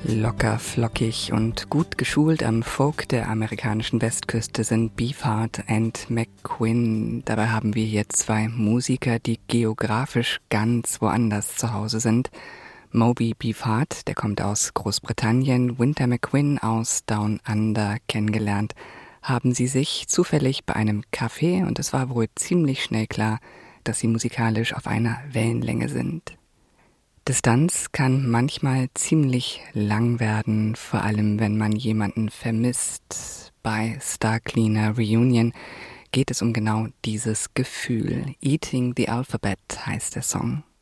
Locker, flockig und gut geschult am Folk der amerikanischen Westküste sind Beefheart und McQueen. Dabei haben wir hier zwei Musiker, die geografisch ganz woanders zu Hause sind. Moby Beefheart, der kommt aus Großbritannien, Winter McQueen aus Down Under. Kennengelernt haben sie sich zufällig bei einem Café und es war wohl ziemlich schnell klar, dass sie musikalisch auf einer Wellenlänge sind. Distanz kann manchmal ziemlich lang werden, vor allem wenn man jemanden vermisst. Bei Star Cleaner Reunion geht es um genau dieses Gefühl. Eating the Alphabet heißt der Song.